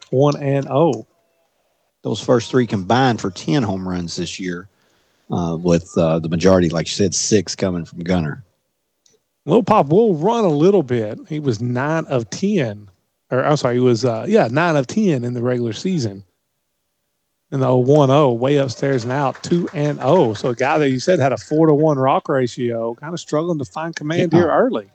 1-0. Those first three combined for 10 home runs this year, with the majority, like you said, 6 coming from Gunnar. Lil Pop will run a little bit. He was 9 of 10. Or I'm sorry, he was 9 of 10 in the regular season. And the 1-0, way upstairs and out, 2-0. So a guy that you said had a 4-to-1 rock ratio, kind of struggling to find command here early.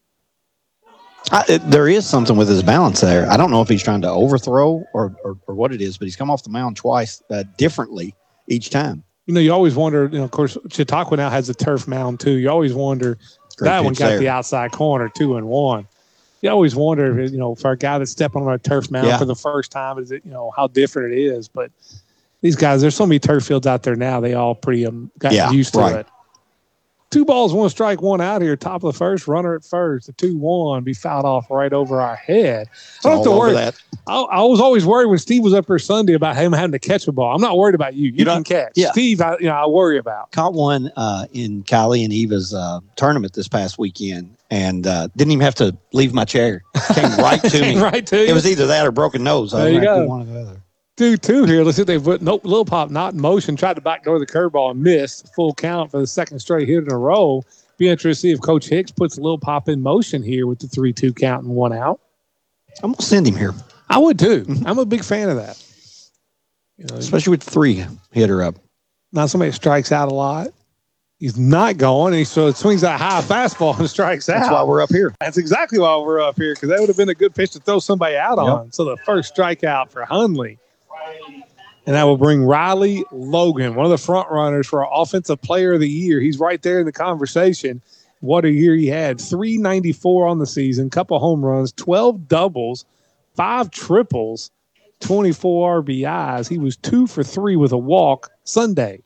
There is something with his balance there. I don't know if he's trying to overthrow or what it is, but he's come off the mound twice differently each time. You know, you always wonder, of course, Chautauqua now has a turf mound too. You always wonder, that one got the outside corner, 2-1. You always wonder, if, for a guy that's stepping on a turf mound for the first time, is it, how different it is. But these guys, there's so many turf fields out there now, they all pretty got used to it. 2 balls, 1 strike, 1 out here. Top of the first, runner at first. The 2-1 be fouled off right over our head. I don't have to worry. I was always worried when Steve was up here Sunday about him having to catch a ball. I'm not worried about you. You can catch. Yeah. Steve, I worry about. Caught one in Kylie and Eva's tournament this past weekend, and didn't even have to leave my chair. Came right to me. Right to you. It was either that or broken nose. There you go. One or the other. 2-2 here. Let's see if they put Lil Pop not in motion. Tried to backdoor the curveball and missed. Full count for the second straight hit in a row. Be interested to see if Coach Hicks puts Lil Pop in motion here with the 3-2 count and 1 out. I'm gonna send him here. I would too. I'm a big fan of that. Especially with 3 hitter up. Now somebody strikes out a lot. He's not going, and so it swings that high fastball and strikes out. That's why we're up here. That's exactly why we're up here, because that would have been a good pitch to throw somebody out on. So the first strikeout for Hundley. And that will bring Riley Logan, one of the front runners for our Offensive Player of the Year. He's right there in the conversation. What a year he had. 394 on the season, couple home runs, 12 doubles, 5 triples, 24 RBIs. He was 2 for 3 with a walk Sunday.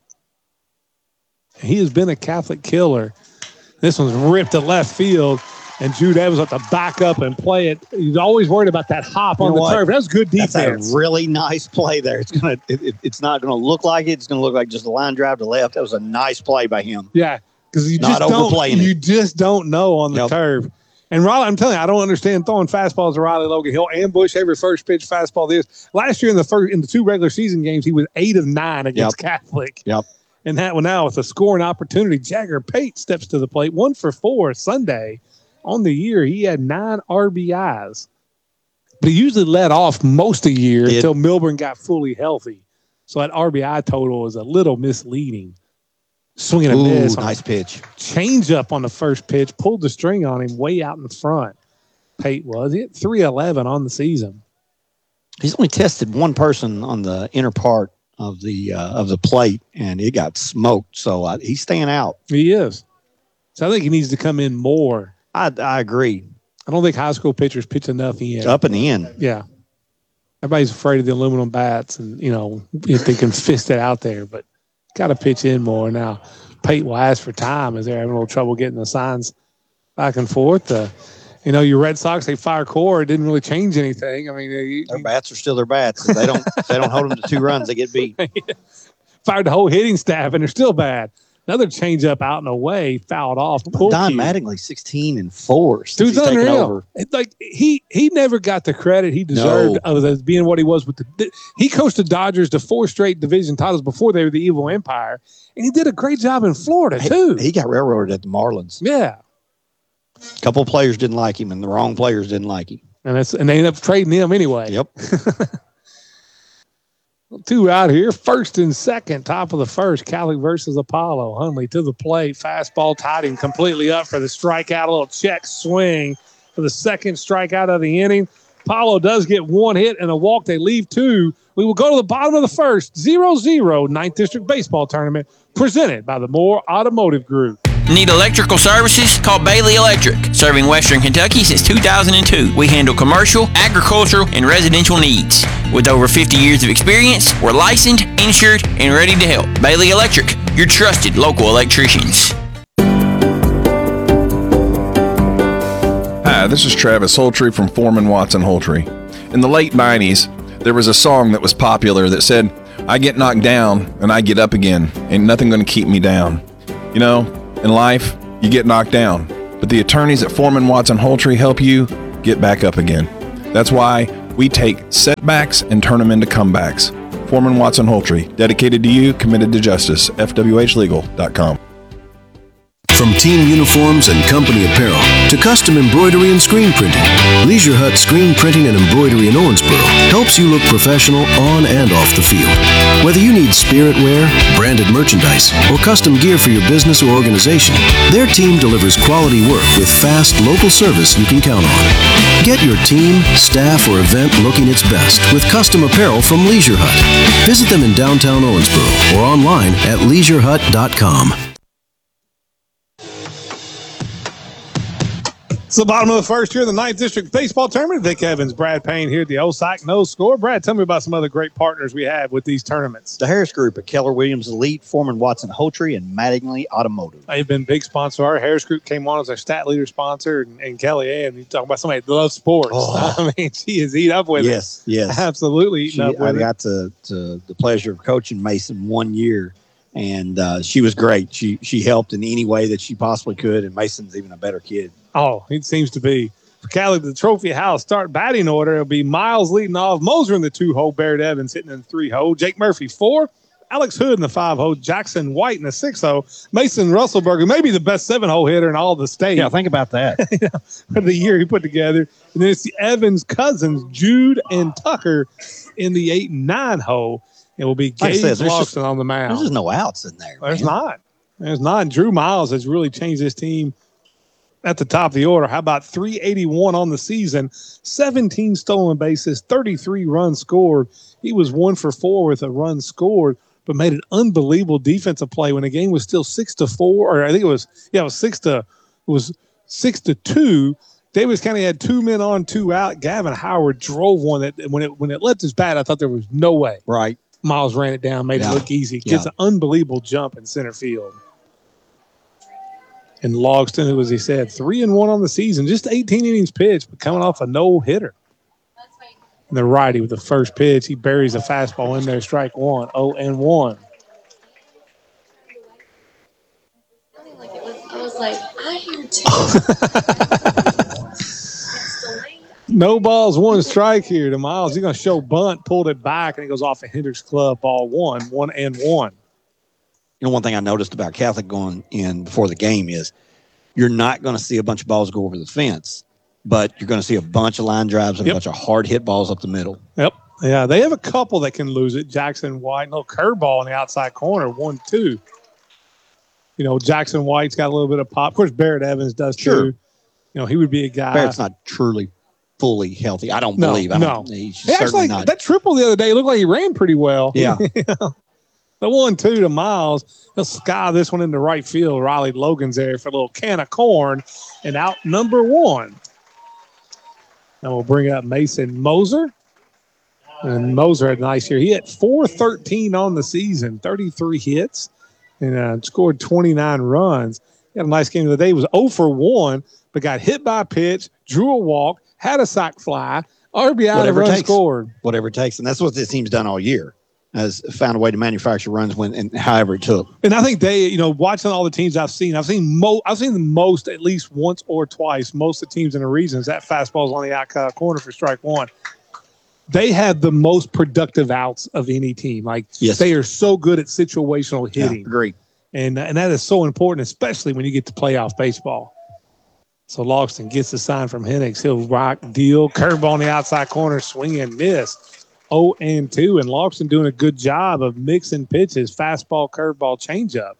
He has been a Catholic killer. This one's ripped to left field. And Jude Evans have to back up and play it. He's always worried about that hop on the turf. That's good defense. That's a really nice play there. It's not going to look like it. It's going to look like just a line drive to left. That was a nice play by him. Yeah, because you just don't know on the turf. And Riley, I'm telling you, I don't understand throwing fastballs to Riley Logan. He'll ambush every first pitch fastball. Last year in the 2 regular season games, he was 8 of 9 against Catholic. Yep. And that one now with a scoring opportunity, Jagger Pate steps to the plate. 1 for 4 Sunday. On the year, he had 9 RBIs. But he usually let off most of the year until Milburn got fully healthy. So that RBI total was a little misleading. Swinging a miss. Nice pitch. Change up on the first pitch. Pulled the string on him way out in the front. Pate was. He hit 311 on the season. He's only tested one person on the inner part of the plate, and it got smoked. So he's staying out. He is. So I think he needs to come in more. I agree. I don't think high school pitchers pitch enough in. Up and in. Yeah. Everybody's afraid of the aluminum bats and, if they can fist it out there, but got to pitch in more. Now, Pate will ask for time as they're having a little trouble getting the signs back and forth. Your Red Sox, they fire Core. It didn't really change anything. I mean, their bats are still their bats. If they don't hold them to 2 runs, they get beat. Fired the whole hitting staff, and they're still bad. Other changeup out and away, fouled off. Don Mattingly, 16-4. Dude's unreal. Like he never got the credit he deserved of being what he was with he coached the Dodgers to 4 straight division titles before they were the Evil Empire, and he did a great job in Florida too. He got railroaded at the Marlins. Yeah, a couple of players didn't like him, and the wrong players didn't like him, and they ended up trading him anyway. Yep. 2 out here, first and second, top of the first. Catholic versus Apollo. Hundley to the plate, fastball tied him completely up for the strikeout. A little check swing for the second strikeout of the inning. Apollo does get 1 hit and a walk. They leave 2. We will go to the bottom of the first. 0-0 9th District Baseball Tournament presented by the Moore Automotive Group. Need electrical services? Call Bailey Electric. Serving Western Kentucky since 2002. We handle commercial, agricultural, and residential needs. With over 50 years of experience, we're licensed, insured, and ready to help. Bailey Electric, your trusted local electricians. Hi, this is Travis Holtree from Foreman Watson Holtree. In the late 90s, there was a song that was popular that said, "I get knocked down and I get up again. Ain't nothing gonna keep me down." In life, you get knocked down, but the attorneys at Foreman Watson Holtree help you get back up again. That's why We take setbacks and turn them into comebacks. Foreman Watson Holtry, dedicated to you, committed to justice. FWHlegal.com. From team uniforms and company apparel to custom embroidery and screen printing, Leisure Hut Screen Printing and Embroidery in Owensboro helps you look professional on and off the field. Whether you need spirit wear, branded merchandise, or custom gear for your business or organization, their team delivers quality work with fast local service you can count on. Get your team, staff, or event looking its best with custom apparel from Leisure Hut. Visit them in downtown Owensboro or online at leisureHut.com. It's the bottom of the first year of the 9th District Baseball Tournament. Vic Evans, Brad Payne here at the OSAC No Score. Brad, tell me about some other great partners we have with these tournaments. The Harris Group at Keller Williams Elite, Foreman Watson Holtry, and Mattingly Automotive. They've been big sponsor. Our Harris Group came on as our stat leader sponsor, and Kelly Ann, you talking about somebody that loves sports. Oh. I mean, she is eating up with it. Yes. Absolutely eating up with I it. got to the pleasure of coaching Mason 1 year, and she was great. She helped in any way that she possibly could, and Mason's even a better kid. Oh, it seems to be. For Cali, the Trophy House start batting order. It'll be Miles leading off, Moser in the 2-hole, Barrett Evans hitting in the 3-hole, Jake Murphy 4, Alex Hood in the 5-hole, Jackson White in the 6-hole, Mason Russellberger, maybe the best 7-hole hitter in all of the state. Yeah, think about that. For the year he put together. And then it's the Evans cousins, Jude and Tucker, in the 8 and 9-hole. It will be Gage Lawson on the mound. There's just no outs in there. There's not. There's not. And Drew Miles has really changed this team at the top of the order. How about 381 on the season, 17 stolen bases, 33 runs scored. He was 1 for 4 with a run scored, but made an unbelievable defensive play when the game was still 6-4, or I think it was 6-2. Davis County had 2 men on, 2 out. Gavin Howard drove one that when it left his bat, I thought there was no way. Right. Miles ran it down, made it look easy. Gets an unbelievable jump in center field. And Logston, who, as he said, 3-1 on the season, just 18 innings pitched, but coming off a no-hitter. And the righty with the first pitch, he buries a fastball in there, strike 1, 0-1. I was like, I hear two. No balls, 1 strike here to Miles. He's going to show bunt, pulled it back, and it goes off a Hendricks Club, ball 1, 1-1. You know, one thing I noticed about Catholic going in before the game is you're not going to see a bunch of balls go over the fence, but you're going to see a bunch of line drives and a bunch of hard hit balls up the middle. Yep. Yeah, they have a couple that can lose it. Jackson White, no curveball in the outside corner, 1-2. You know, Jackson White's got a little bit of pop. Of course, Barrett Evans does too. You know, he would be a guy. Barrett's not truly fully healthy. I don't believe. He's Hey, certainly actually, not. that triple the other day looked like he ran pretty well. Yeah. The 1-2 to Miles. He'll sky this one into right field. Riley Logan's there for a little can of corn. And out number 1. And we'll bring up Mason Moser. And Moser had a nice year. He had 413 on the season, 33 hits, and scored 29 runs. He had a nice game of the day. He was 0 for 1, but got hit by a pitch, drew a walk, had a sac fly, RBI, and a run scored. Whatever it takes. And that's what this team's done all year. Has found a way to manufacture runs when and however it took. And I think they, you know, watching all the teams I've seen the most at least once or twice. Most of the teams in the regions, that fastball's on the outside corner for strike 1. They have the most productive outs of any team. Like they are so good at situational hitting. Yeah, agree. And that is so important, especially when you get to playoff baseball. So Logston gets the sign from Hendricks. He'll rock, deal, curve on the outside corner, swing and miss. 0-2, and Logston doing a good job of mixing pitches, fastball, curveball, changeup.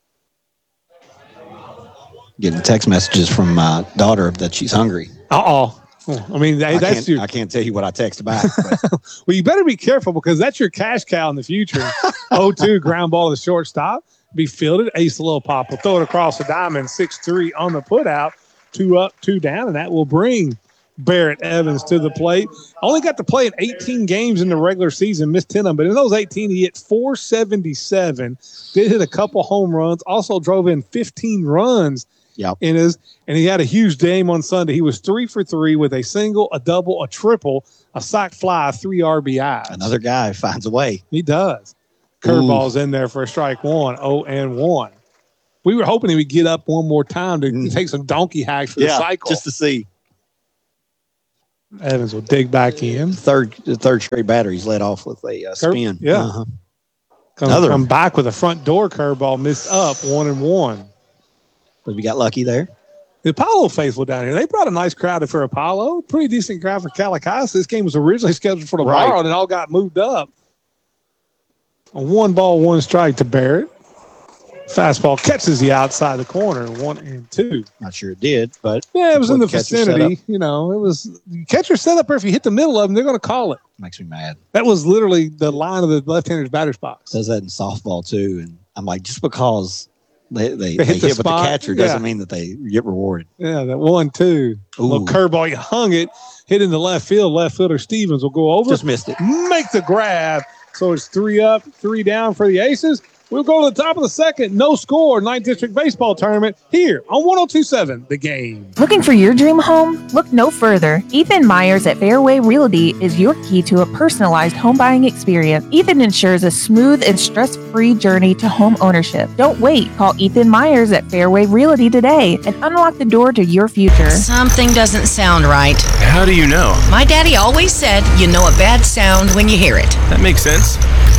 Getting text messages from my daughter that she's hungry. I mean, I can't tell you what I text back. Well, you better be careful because that's your cash cow in the future. 0-2, ground ball to the shortstop. Be fielded. Ace a little pop will throw it across the diamond. 6-3 on the put out. 2 up, 2 down, and that will bring Barrett Evans to the plate. Only got to play in 18 games in the regular season, missed 10 of them, but in those 18, he hit 477, did hit a couple home runs, also drove in 15 runs in his, and he had a huge game on Sunday. He was 3 for 3 with a single, a double, a triple, a sac fly, 3 RBIs. Another guy finds a way. He does. Curveball's in there for a strike 1, 0-1. We were hoping he would get up one more time to take some donkey hacks for the cycle. Just to see. Evans will dig back in. The third straight batter he's led off with a spin. Yeah. Uh-huh. Come back with a front door curveball, missed up 1-1. But we got lucky there. The Apollo faithful down here, they brought a nice crowd for Apollo. Pretty decent crowd for Callicas. This game was originally scheduled for tomorrow, and it all got moved up. A 1-ball, 1-strike to Barrett. Fastball catches the outside the corner, 1-2. Not sure it did, but yeah, it was in the vicinity. You know, it was catcher setup. Or if you hit the middle of them, they're going to call it. Makes me mad. That was literally the line of the left-hander's batter's box. Does that in softball too, and I'm like, just because they hit hit the with the spot, catcher doesn't mean that they get rewarded. Yeah, that 1-2. Little curveball, you hung it, hit in the left field. Left fielder Stevens will go over. Just missed it. Make the grab. So it's 3 up, 3 down for the Aces. We'll go to the top of the second. No score, 9th District Baseball Tournament here on 102.7 The Game. Looking for your dream home? Look no further. Ethan Myers at Fairway Realty is your key to a personalized home buying experience. Ethan ensures a smooth and stress-free journey to home ownership. Don't wait. Call Ethan Myers at Fairway Realty today and unlock the door to your future. Something doesn't sound right. How do you know? My daddy always said you know a bad sound when you hear it. That makes sense.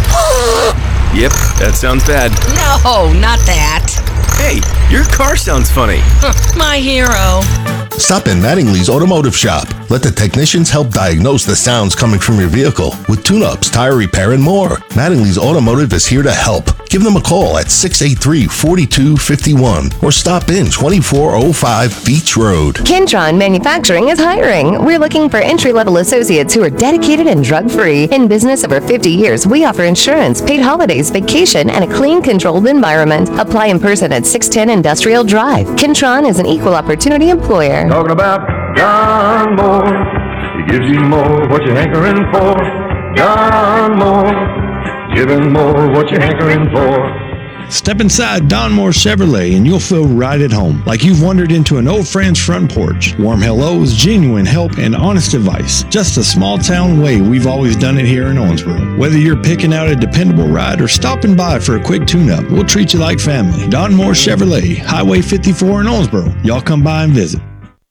Yep, that sounds bad. No, not that. Hey, your car sounds funny. My hero. Stop in Mattingly's Automotive Shop. Let the technicians help diagnose the sounds coming from your vehicle with tune-ups, tire repair, and more. Mattingly's Automotive is here to help. Give them a call at 683-4251 or stop in 2405 Beach Road. Kentron Manufacturing is hiring. We're looking for entry-level associates who are dedicated and drug-free. In business over 50 years, we offer insurance, paid holidays, vacation, and a clean, controlled environment. Apply in person at 610 Industrial Drive. Kentron is an equal opportunity employer. Talking about John Moore. He gives you more what you're hankering for. John Moore. Giving more what you're hankering for. Step inside Don Moore Chevrolet and you'll feel right at home, like you've wandered into an old friend's front porch. Warm hellos, genuine help, and honest advice. Just a small town way we've always done it here in Owensboro. Whether you're picking out a dependable ride or stopping by for a quick tune-up, we'll treat you like family. Don Moore Chevrolet, Highway 54 in Owensboro. Y'all come by and visit.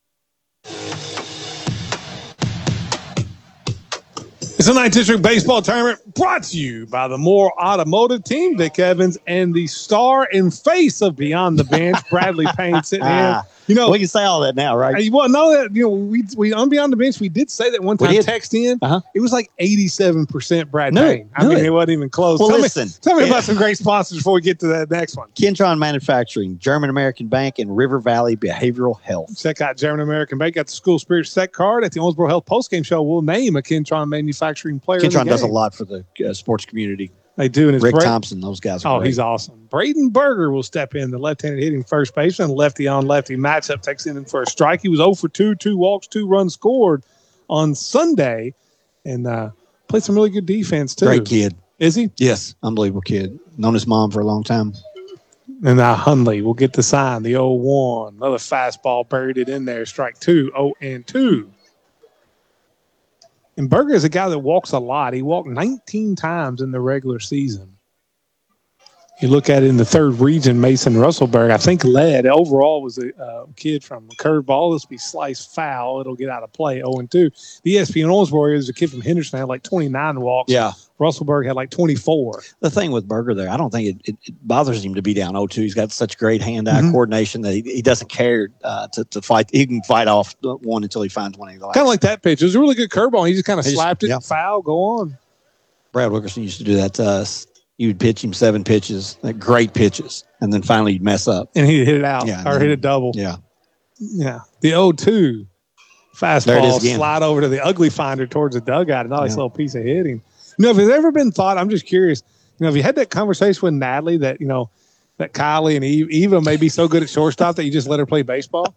It's a 9th District Baseball Tournament brought to you by the Moore Automotive Team. Vic Evans and the star and face of Beyond the Bench, Bradley Payne, sitting here. You know, we can say all that now, right? Well, no, that we on Beyond the Bench, we did say that one time. Text in, it was like 87% Brad Payne. I mean, it wasn't even close. Well, tell me about some great sponsors before we get to that next one. Kentron Manufacturing, German American Bank, and River Valley Behavioral Health. Check out German American Bank. Got the School Spirit Set card at the Owensboro Health postgame show. We'll name a Kentron Manufacturing player. Kentron does a lot for the sports community. They do. And it's Rick Thompson, those guys are great. He's awesome. Braden Berger will step in, the left-handed hitting first baseman. Lefty on lefty matchup takes in for a strike. He was 0 for 2, 2 walks, 2 runs scored on Sunday, and played some really good defense too. Great kid. Is he? Yes, unbelievable kid. Known his mom for a long time. And now Hundley will get the sign, the 0-1. Another fastball buried it in there. Strike 2, 0-2. And Berger is a guy that walks a lot. He walked 19 times in the regular season. You look at it in the third region, Mason Russellberg, I think led. Overall was a kid from a curveball. This will be sliced foul. It'll get out of play, 0-2. The ESPN Owensboro is a kid from Henderson, had like 29 walks. Yeah. Russellberg had like 24. The thing with Berger there, I don't think it bothers him to be down 0-2. He's got such great hand-eye coordination that he doesn't care to fight. He can fight off one until he finds one he likes. Kind of like that pitch. It was a really good curveball. He just kind of slapped it, foul, go on. Brad Wilkerson used to do that to us. You would pitch him 7 pitches, like great pitches, and then finally you'd mess up. And he'd hit it out or hit a double. Yeah. Yeah. The 0-2 fastball slide over to the ugly finder towards the dugout. A nice little piece of hitting. You know, if it's ever been thought, I'm just curious, have you had that conversation with Natalie that, that Kylie and Eva may be so good at shortstop that you just let her play baseball?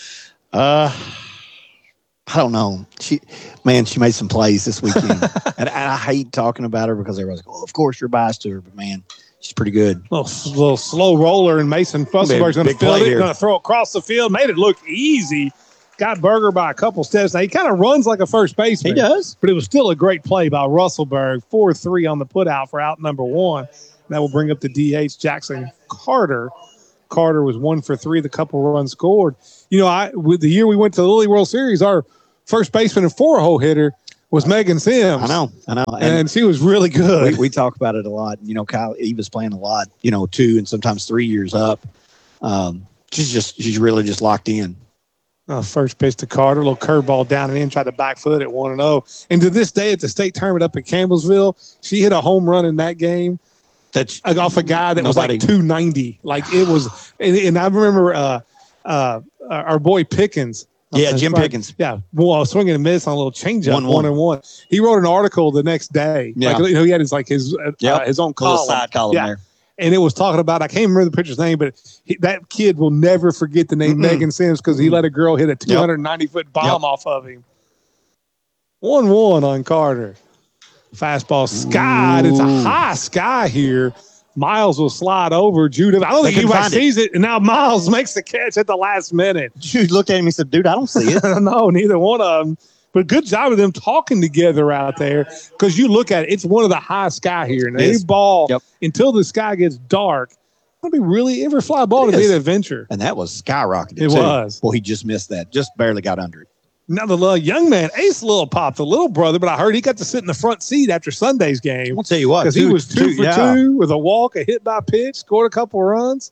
I don't know. She made some plays this weekend. and I hate talking about her because everybody's like, well, of course you're biased to her, but man, she's pretty good. Little slow roller, and Mason Fusselberg's going to field it, going to throw across the field, made it look easy. Got Berger by a couple steps. Now, he kind of runs like a first baseman. He does. But it was still a great play by Russellberg. 4-3 on the putout for out number 1. That will bring up the DH, Jackson Carter. Carter was 1 for 3, the couple runs scored. With the year we went to the Lily World Series, our first baseman and 4-hole hitter was Megan Sims. I know. And she was really good. We talk about it a lot. You know, Kyle Eva's playing a lot, 2 and sometimes 3 years up. She's really just locked in. First pitch to Carter, a little curveball down and in, tried to back foot at 1-0. And to this day, at the state tournament up in Campbellsville, she hit a home run in that game. That's off a guy that was like 290. Like it was, and I remember our boy Pickens. Yeah, Jim Pickens. Yeah, well, swinging and miss on a little changeup, 1-1. He wrote an article the next day. Yeah. Like, he had his own column. Side column there. And it was talking about, I can't remember the pitcher's name, but that kid will never forget the name Megan Sims because he let a girl hit a 290-foot bomb off of him. 1-1 on Carter. Fastball skied. It's a high sky here. Miles will slide over. Judith, I don't think anybody sees it. And now Miles makes the catch at the last minute. Jude looked at him and said, dude, I don't see it. No, neither one of them. But good job of them talking together out there because you look at it, it's one of the high sky here. And any ball, until the sky gets dark, it'll be really, every fly ball to be an adventure. And that was skyrocketed. It was. Well, he just missed that. Just barely got under it. Now, the young man, Ace Little Pop, the little brother, but I heard he got to sit in the front seat after Sunday's game. I'll tell you what. Because he was 2 for 2 with a walk, a hit by pitch, scored a couple of runs.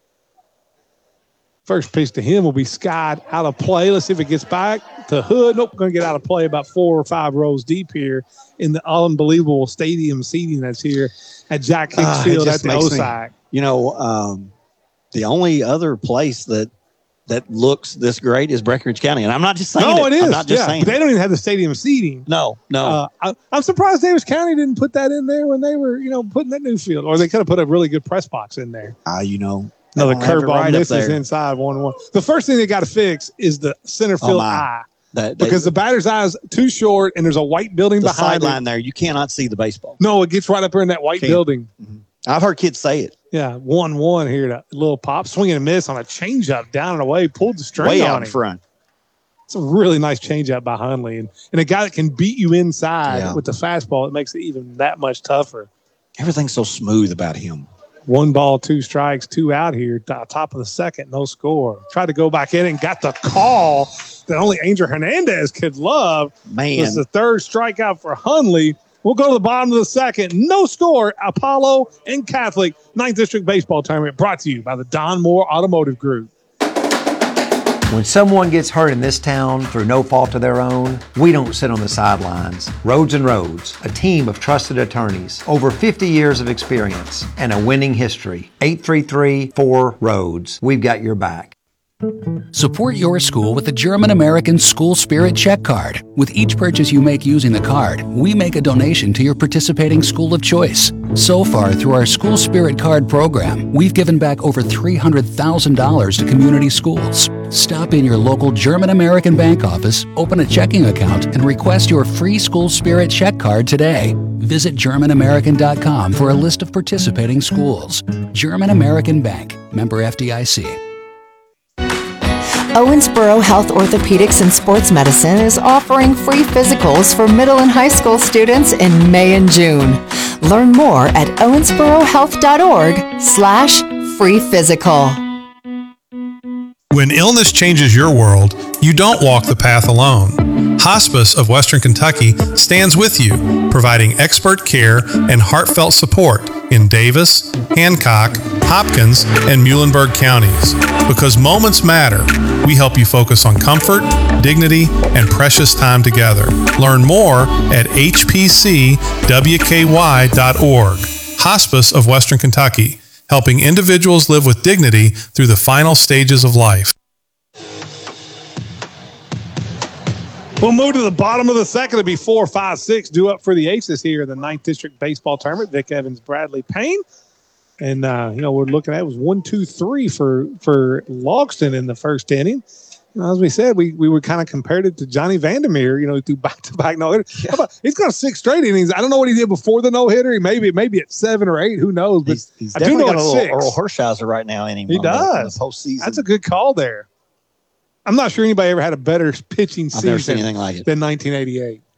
First pitch to him will be skied out of play. Let's see if it gets back to Hood. Nope, going to get out of play about 4 or 5 rows deep here in the unbelievable stadium seating that's here at Jack Hicks Field at the OSAC. The only other place that looks this great is Breckinridge County. And I'm not just saying it is. I'm not just saying they don't even have the stadium seating. No. I'm surprised Davis County didn't put that in there when they were, putting that new field. Or they could have put a really good press box in there. Another curveball misses inside 1-1. The first thing they got to fix is the center field eye. Because the batter's eye is too short and there's a white building behind the sideline there. You cannot see the baseball. No, it gets right up there in that white building. Mm-hmm. I've heard kids say it. Yeah, 1-1 here to Little Pop. Swinging and miss on a changeup down and away. Pulled the string way on out him. In front. It's a really nice changeup by Hundley. And a guy that can beat you inside with the fastball, it makes it even that much tougher. Everything's so smooth about him. 1 ball, 2 strikes, 2 out here. Top of the second, no score. Tried to go back in and got the call that only Angel Hernandez could love. Man. It was the 3rd strikeout for Hundley. We'll go to the bottom of the second. No score. Apollo and Catholic 9th District Baseball Tournament brought to you by the Don Moore Automotive Group. When someone gets hurt in this town through no fault of their own, we don't sit on the sidelines. Roads and Roads, a team of trusted attorneys, over 50 years of experience, and a winning history. 833-4-ROADS. We've got your back. Support your school with the German-American School Spirit Check Card. With each purchase you make using the card, we make a donation to your participating school of choice. So far, through our School Spirit Card program, we've given back over $300,000 to community schools. Stop in your local German-American bank office, open a checking account, and request your free School Spirit Check Card today. Visit GermanAmerican.com for a list of participating schools. German American Bank, member FDIC. Owensboro Health Orthopedics and Sports Medicine is offering free physicals for middle and high school students in May and June. Learn more at owensborohealth.org/free physical. When illness changes your world, you don't walk the path alone. Hospice of Western Kentucky stands with you, providing expert care and heartfelt support in Davis, Hancock, Hopkins, and Muhlenberg counties. Because moments matter, we help you focus on comfort, dignity, and precious time together. Learn more at hpcwky.org. Hospice of Western Kentucky, helping individuals live with dignity through the final stages of life. We'll move to the bottom of the second. It'll be 4, 5, 6 due up for the Aces here in the 9th District Baseball Tournament. Vic Evans, Bradley Payne. And, we're looking at it was 1, 2, 3 for Logston in the first inning. As we said, we were kind of compared it to Johnny Vandermeer, through back-to-back no-hitter. He's got 6 straight innings. I don't know what he did before the no-hitter. Maybe at 7 or 8. Who knows? But he's I do know got it's a 6. Earl Hershiser right now in him. He does. The postseason. That's a good call there. I'm not sure anybody ever had a better pitching season never seen anything like it. than 1988.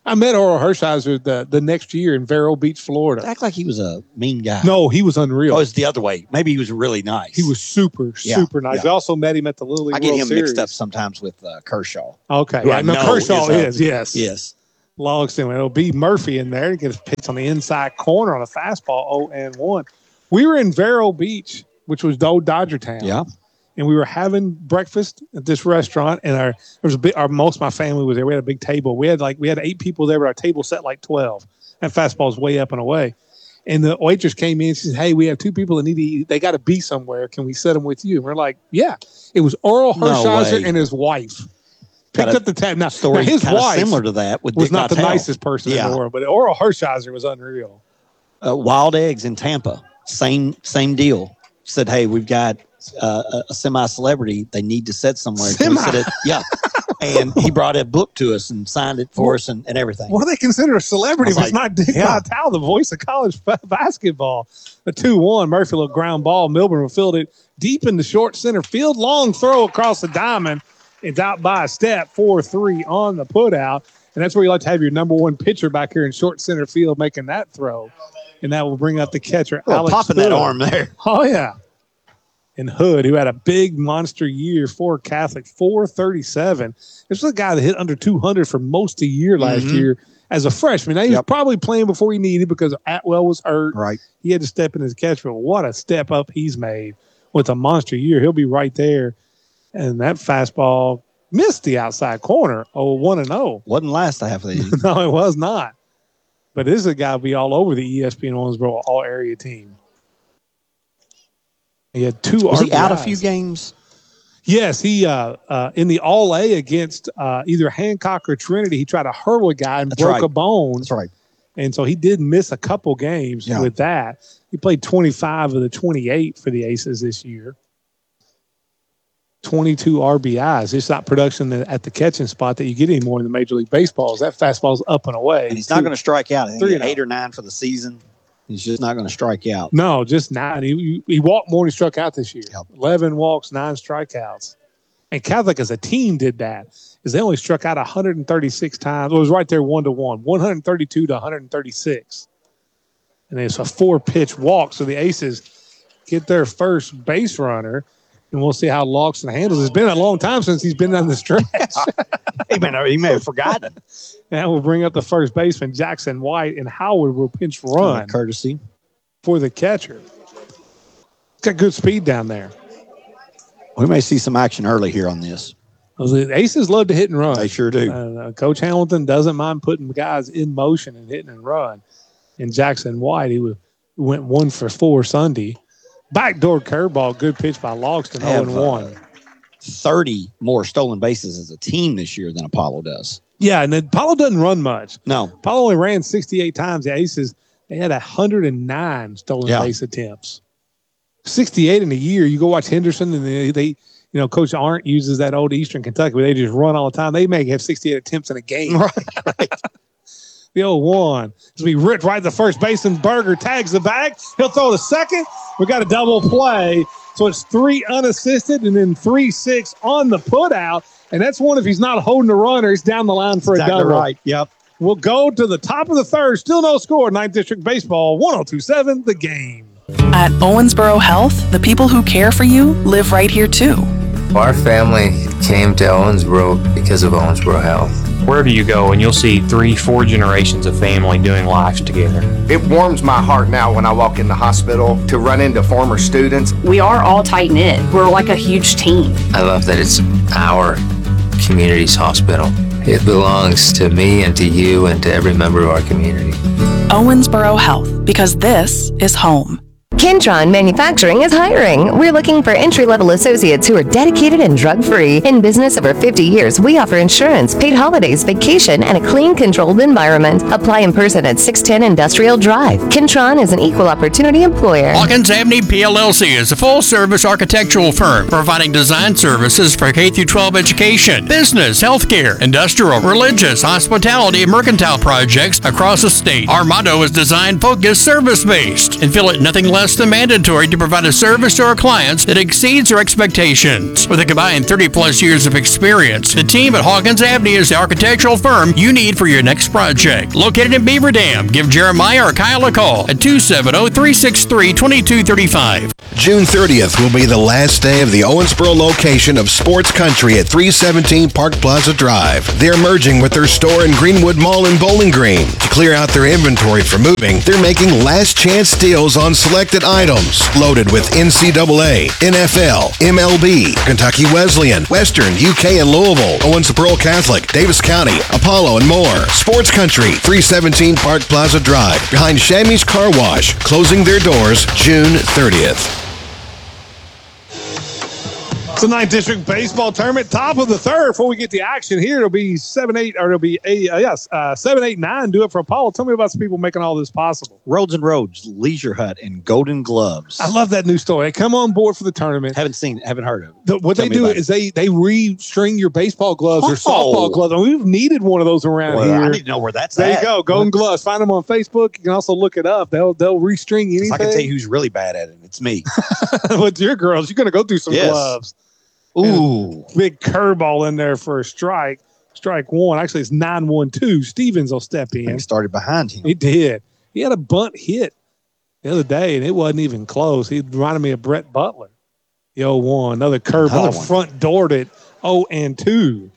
I met Oral Hershiser the next year in Vero Beach, Florida. Act like he was a mean guy. No, he was unreal. Oh, it's the other way. Maybe he was really nice. He was super nice. Yeah. We also met him at the Little League I get World him Series. mixed up sometimes with Kershaw. Okay. Who I know Kershaw is, yes. Yes. Logston. It'll be Murphy in there to get a pitch on the inside corner on a fastball, 0-1. We were in Vero Beach, which was old Dodger Town. Yeah. And we were having breakfast at this restaurant, and there was most of my family was there. We had a big table. We had 8 people there, but our table set like 12. That fastball's way up and away. And the waitress came in and said, "Hey, we have 2 people that need to eat. They got to be somewhere. Can we set them with you?" And we're like, "Yeah." It was Oral Hershiser and his wife. Picked up the tab. Now, his wife similar to that with was Dick not the Vitale. nicest person in the world, but Oral Hershiser was unreal. Wild Eggs in Tampa, same deal. Said, "Hey, we've got a semi-celebrity. They need to set somewhere." Yeah. And he brought a book to us and signed it for us and everything. What do they consider a celebrity if it's not Dick Vitale, the voice of college basketball? A 2-1. Murphy, little ground ball. Milburn will field it deep into short center field. Long throw across the diamond. It's out by a step. 4-3 on the putout. And that's where you like to have your number one pitcher back here in short center field making that throw. And that will bring up the catcher, Alex popping Hood. that arm there. Oh, yeah. And Hood, who had a big monster year for Catholic, 437. This was a guy that hit under 200 for most of the year last year as a freshman. Now, he was probably playing before he needed because Atwell was hurt. Right. He had to step in his catch, but what a step up he's made with a monster year. He'll be right there. And that fastball missed the outside corner. 1-0. Wasn't last half of the year. No, it was not. But this is a guy who'll be all over the ESPN Owensboro all-area team. He had 2 Was RBIs. he out a few games? Yes, he in the All-A against either Hancock or Trinity, he tried to hurl a guy and broke a bone. That's right. And so he did miss a couple games with that. He played 25 of the 28 for the Aces this year. 22 RBIs. It's not production at the catching spot that you get anymore in the Major League Baseball. That fastball's up and away. And he's not going to strike out. I think 3-0. 8 or 9 for the season. He's just not going to strike out. No, just 9. He walked more than he struck out this year. 11 walks, 9 strikeouts. And Catholic as a team did that. Is they only struck out 136 times. It was right there 1-1, 132 to 136. And it's a 4-pitch walk. So the Aces get their first base runner. And we'll see how Logston handles it. It's been a long time since he's been on the stretch. He may have forgotten. That will bring up the first baseman, Jackson White, and Howard will pinch run. Courtesy. For the catcher. Got good speed down there. We may see some action early here on this. The Aces love to hit and run. They sure do. Coach Hamilton doesn't mind putting guys in motion and hitting and run. And Jackson White, he went 1 for 4 Sunday. Backdoor curveball, good pitch by Logston, 0-1. 30 more stolen bases as a team this year than Apollo does. Yeah, and Apollo doesn't run much. No. Apollo only ran 68 times. The Aces, they had 109 stolen base attempts. 68 in a year. You go watch Henderson, and they Coach Arndt uses that old Eastern Kentucky where they just run all the time. They may have 68 attempts in a game. Right. The 0-1. It's going to be ripped right to first baseman. Berger tags the bag. He'll throw the second. We got a double play. So it's 3 unassisted and then 3-6 on the putout. And that's one if he's not holding the runner. He's down the line for a double. Right. Yep. We'll go to the top of the third. Still no score. 9th District Baseball, 102.7 The Game. At Owensboro Health, the people who care for you live right here too. Our family came to Owensboro because of Owensboro Health. Wherever you go, and you'll see 3-4 generations of family doing life together. It warms my heart now when I walk in the hospital to run into former students. We are all tight-knit. We're like a huge team. I love that it's our community's hospital. It belongs to me and to you and to every member of our community. Owensboro Health, because this is home. Kentron Manufacturing is hiring. We're looking for entry-level associates who are dedicated and drug-free. In business over 50 years, we offer insurance, paid holidays, vacation, and a clean, controlled environment. Apply in person at 610 Industrial Drive. Kentron is an equal opportunity employer. Hawkins Abney PLLC is a full-service architectural firm providing design services for K-12 education, business, healthcare, industrial, religious, hospitality, and mercantile projects across the state. Our motto is design-focused, service-based, and feel it nothing less less than mandatory to provide a service to our clients that exceeds their expectations. With a combined 30-plus years of experience, the team at Hawkins Abney is the architectural firm you need for your next project. Located in Beaver Dam, give Jeremiah or Kyle a call at 270-363-2235. June 30th will be the last day of the Owensboro location of Sports Country at 317 Park Plaza Drive. They're merging with their store in Greenwood Mall in Bowling Green. To clear out their inventory for moving, they're making last chance deals on selected items loaded with NCAA, NFL, MLB, Kentucky Wesleyan, Western, UK and Louisville, Owensboro Catholic, Davis County, Apollo and more. Sports Country, 317 Park Plaza Drive, behind Shammy's Car Wash, closing their doors June 30th. It's the 9th District Baseball Tournament, top of the third. Before we get to action here, it'll be 7-8, or it'll be 7-8-9. Do it for Apollo. Tell me about some people making all this possible. Roads and Roads, Leisure Hut, and Golden Gloves. I love that new store. They come on board for the tournament. Haven't heard of it. What they do is they re-string your baseball gloves or softball gloves. And we've needed one of those around here. I need to know where that's there at. There you go. Golden Gloves. Find them on Facebook. You can also look it up. They'll re-string anything. I can tell you who's really bad at it. It's me. With your girls, you're going to go through some gloves. Ooh. Big curveball in there for a strike. Strike one. Actually, it's 9-1-2. Stevens will step in. He started behind him. He did. He had a bunt hit the other day, and it wasn't even close. He reminded me of Brett Butler. The 0-1. Another curveball front doored it. 0-2.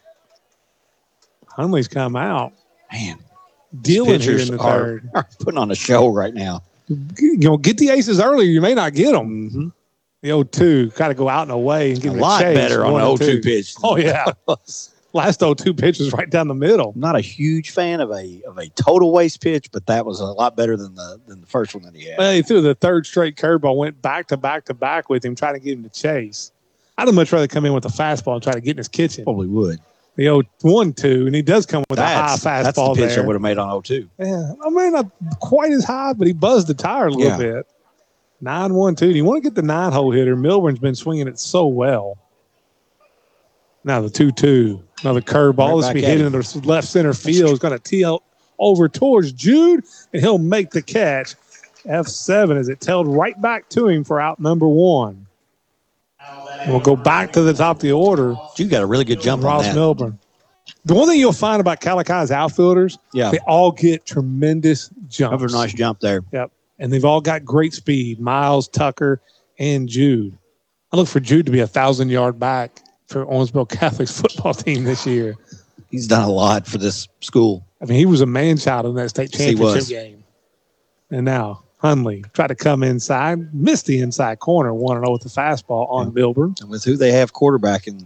Hunley's come out. Man. Dealing here in the third. Are putting on a show right now. Get the aces earlier. You may not get them. Mm-hmm. The 0-2, got to go out and away and give it a lot chase. Better on the 0-2 pitch. Oh, yeah. Last 0-2 pitch was right down the middle. I'm not a huge fan of a total waste pitch, but that was a lot better than the first one that he had. Well, he threw the third straight curveball, went back to back with him, trying to get him to chase. I'd have much rather come in with a fastball and try to get in his kitchen. Probably would. The 0-1-2, and he does come with a high fastball. That's the pitch there. I would have made on 0-2. Yeah, I mean, not quite as high, but he buzzed the tire a little bit. 9-1-2. You want to get the 9-hole hitter. Milburn's been swinging it so well. Now the 2-2. Another curveball. This will be hit into left center field. He's going to tee over towards Jude, and he'll make the catch. F7 as it tailed right back to him for out number one. And we'll go back to the top of the order. Jude got a really good jump on that. Ross Milburn. The one thing you'll find about Calicott's outfielders, they all get tremendous jumps. Have a nice jump there. Yep. And they've all got great speed. Miles, Tucker, and Jude. I look for Jude to be 1,000-yard back for Owensboro Catholic's football team this year. He's done a lot for this school. I mean, he was a man-child in that state championship game. And now Hunley tried to come inside, missed the inside corner, 1-0 with the fastball on Milburn. And with who they have quarterbacking,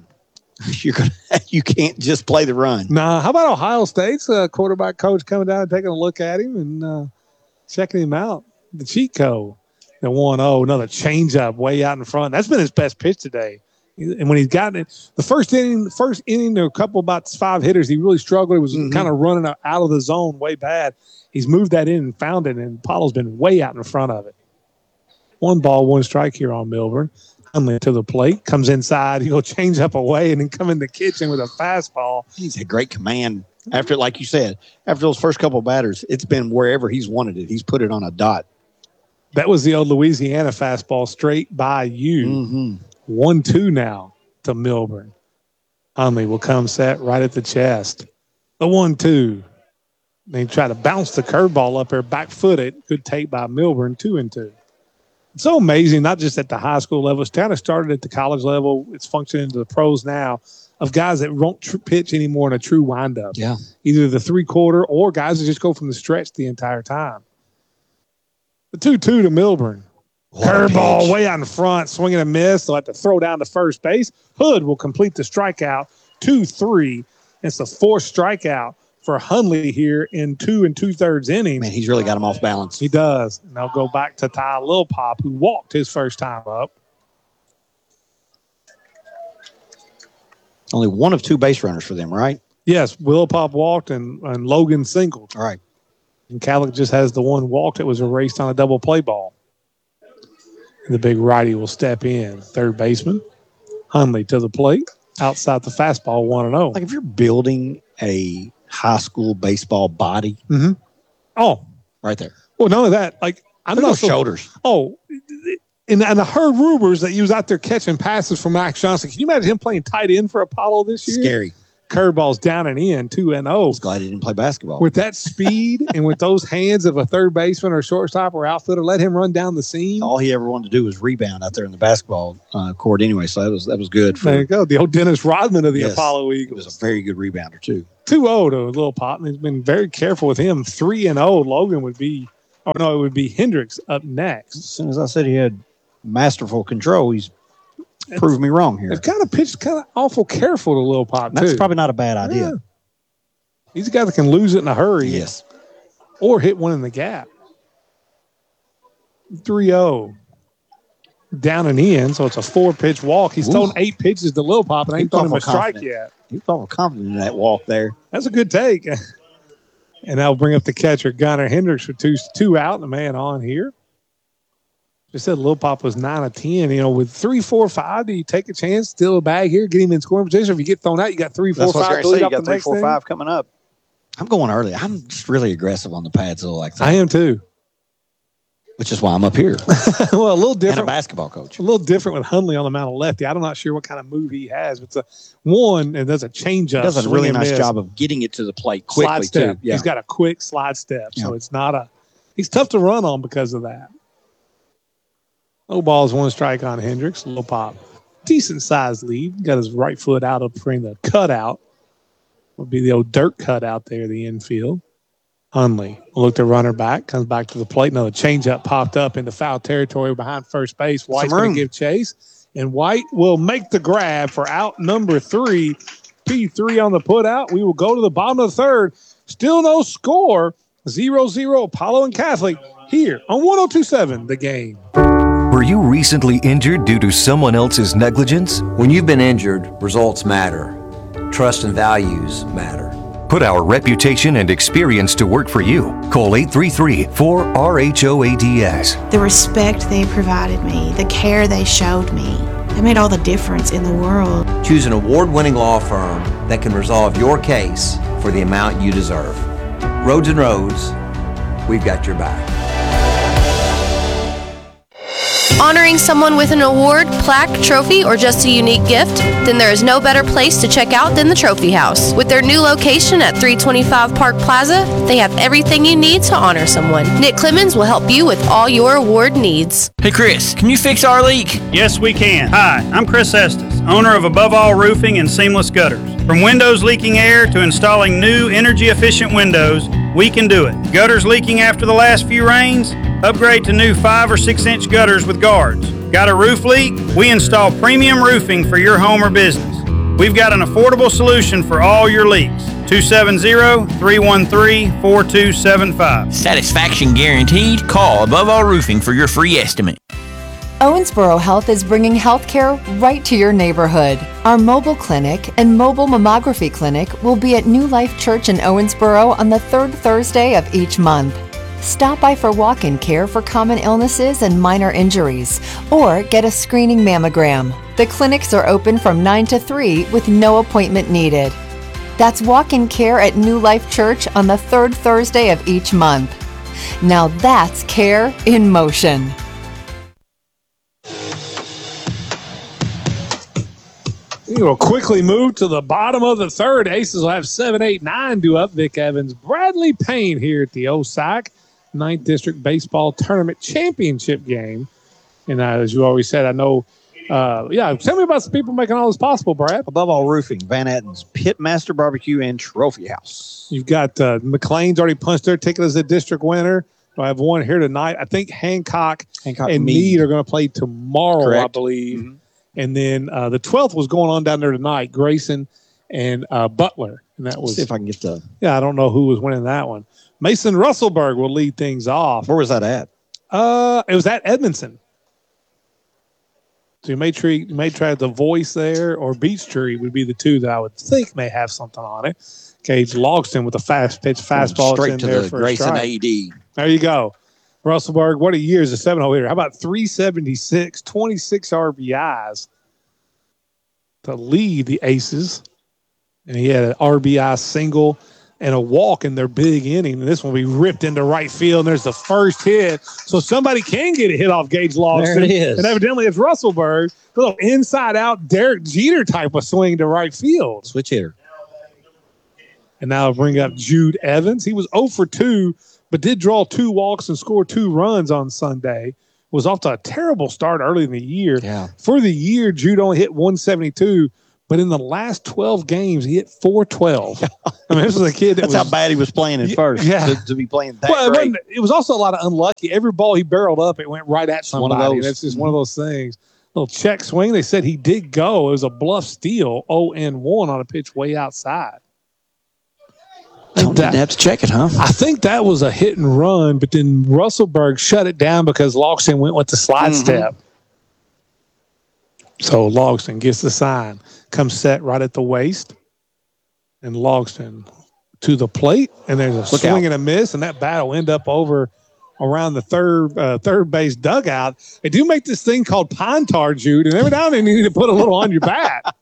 you can't just play the run. Nah, how about Ohio State's quarterback coach coming down and taking a look at him and checking him out? The cheat code. The 1-0, another changeup way out in front. That's been his best pitch today. And when he's gotten it, the first inning, there were a couple about 5 hitters. He really struggled. He was kind of running out of the zone way bad. He's moved that in and found it, and Apollo's been way out in front of it. 1 ball, 1 strike here on Milburn. Hunley to the plate, comes inside. He'll change up away and then come in the kitchen with a fastball. He's had great command. After, like you said, after those first couple of batters, it's been wherever he's wanted it. He's put it on a dot. That was the old Louisiana fastball straight by you. 1-2 now to Milburn. Hunley will come set right at the chest. The 1-2. They try to bounce the curveball up there, back-footed. Good take by Milburn, 2-2. It's so amazing, not just at the high school level. It's kind of started at the college level. It's functioning to the pros now of guys that won't pitch anymore in a true windup. Yeah. Either the 3/4 or guys that just go from the stretch the entire time. The 2-2 to Milburn. Curveball way out in front, swinging a miss. They'll have to throw down to first base. Hood will complete the strikeout, 2-3. It's the 4th strikeout for Hunley here in 2 2/3 innings. Man, he's really got him off balance. He does. And they'll go back to Ty Lilpop, who walked his first time up. Only 1 of 2 base runners for them, right? Yes, Lilpop walked and Logan singled. All right. And Calic just has the 1 walk that was erased on a double play ball. The big righty will step in. Third baseman, Hunley to the plate. Outside the fastball, 1-0. Like if you're building a high school baseball body. Oh. Right there. Well, none of that. Like, I'm Look not at those shoulders. Oh, and I heard rumors that he was out there catching passes from Max Johnson. Can you imagine him playing tight end for Apollo this year? Scary. Curveballs down and in, 2-0. Glad he didn't play basketball. With that speed and with those hands of a third baseman or shortstop or outfielder, let him run down the seam. All he ever wanted to do was rebound out there in the basketball court anyway, so that was good. There you go. The old Dennis Rodman of the Apollo Eagles. He was a very good rebounder, too. 2-0 to Lil Pop, and he's been very careful with him. 3-0, Logan would be – oh, no, it would be Hendricks up next. As soon as I said he had masterful control, he's proved me wrong here. It's kind of pitched kind of awful careful to Lil Pop, too. That's probably not a bad idea. Yeah. He's a guy that can lose it in a hurry. Yes. Or hit one in the gap. 3-0. Down and in, so it's a 4-pitch walk. He's thrown 8 pitches to Lil Pop and ain't thrown him a strike yet. He felt confident in that walk there. That's a good take. And that'll bring up the catcher, Gunnar Hendricks, for two out and a man on here. Just said Lil Pop was 9 of 10. You know, with 3, 4, 5, do you take a chance, steal a bag here, get him in scoring position? If you get thrown out, you got 3, 4, 5 to lead you up got the 3, next 4, thing. 5 coming up. I'm going early. I'm just really aggressive on the pads, though, like that. I am too. Which is why I'm up here. Well, a little different. And a basketball coach. A little different with Hundley on the mound of lefty. I'm not sure what kind of move he has. But it's and there's a change up. He does a really nice job of getting it to the plate quickly, slide step. too. Yeah. He's got a quick slide step. So it's not he's tough to run on because of that. No balls, 1 strike on Hendricks. Lil Pop, decent sized lead. Got his right foot out of between the cutout. Would be the old dirt cut out there, the infield. Hundley will look to runner back, comes back to the plate. Another changeup popped up into foul territory behind first base. White's going to give chase, and White will make the grab for out number 3. P3 on the put out. We will go to the bottom of the third. Still no score. 0-0 Apollo and Catholic here on 102.7 The Game. Were you recently injured due to someone else's negligence? When you've been injured, results matter. Trust and values matter. Put our reputation and experience to work for you. Call 833-4RHOADS. The respect they provided me, the care they showed me, it made all the difference in the world. Choose an award-winning law firm that can resolve your case for the amount you deserve. Rhodes and Rhodes, we've got your back. Honoring someone with an award, plaque, trophy, or just a unique gift? Then there is no better place to check out than the Trophy House. With their new location at 325 Park Plaza, they have everything you need to honor someone. Nick Clemens will help you with all your award needs. Hey Chris, can you fix our leak? Yes, we can. Hi, I'm Chris Estes, owner of Above All Roofing and Seamless Gutters. From windows leaking air to installing new energy-efficient windows, we can do it. Gutters leaking after the last few rains? Upgrade to new 5 or 6 inch gutters with guards. Got a roof leak? We install premium roofing for your home or business. We've got an affordable solution for all your leaks. 270-313-4275. Satisfaction guaranteed. Call Above All Roofing for your free estimate. Owensboro Health is bringing healthcare right to your neighborhood. Our mobile clinic and mobile mammography clinic will be at New Life Church in Owensboro on the 3rd Thursday of each month. Stop by for walk-in care for common illnesses and minor injuries, or get a screening mammogram. The clinics are open from 9 to 3 with no appointment needed. That's walk-in care at New Life Church on the 3rd Thursday of each month. Now that's care in motion. We will quickly move to the bottom of the third. Aces will have 7, 8, 9 due up. Vic Evans, Bradley Payne here at the OSAC 9th District Baseball Tournament Championship game. And as you always said, I know, tell me about some people making all this possible, Brad. Above All Roofing, Van Etten's Pitmaster Barbecue and Trophy House. You've got McLean's already punched their ticket as a district winner. I have one here tonight. I think Hancock and Meade are going to play tomorrow, correct. I believe. Mm-hmm. And then the 12th was going on down there tonight, Grayson and Butler. And that was. Let's see if I can get the. Yeah, I don't know who was winning that one. Mason Russellberg will lead things off. Where was that at? It was at Edmondson. So you may try the Voice there, or Beech Tree would be the two that I would think may have something on it. Gage Logston with a fast pitch fastball straight to there the for Grayson a strike. AD. There you go. Russellberg, what a year as a 7-hole hitter. How about 376, 26 RBIs to lead the Aces? And he had an RBI single and a walk in their big inning. And this one will be ripped into right field, and there's the first hit. So somebody can get a hit off Gage Logston. There it is. And evidently it's Russellburg. A little inside-out Derek Jeter type of swing to right field. Switch hitter. And now I'll bring up Jude Evans. He was 0 for 2, but did draw 2 walks and score 2 runs on Sunday. Was off to a terrible start early in the year. Yeah. For the year, Jude only hit 172, but in the last 12 games, he hit 412. I mean, this was a kid That's how bad he was playing at first. Yeah. To be playing that great. It was also a lot of unlucky. Every ball he barreled up, it went right at somebody. One of those. That's just one of those things. Little check swing. They said he did go. It was a bluff steal, 0-1 on a pitch way outside. Didn't have to check it, huh? I think that was a hit and run, but then Russellburg shut it down because Logston went with the slide step. So Logston gets the sign, comes set right at the waist, and Logston to the plate, and there's a swing and a miss, and that bat will end up over around the third base dugout. They do make this thing called pine tar, Jude, and every now and then you need to put a little on your bat.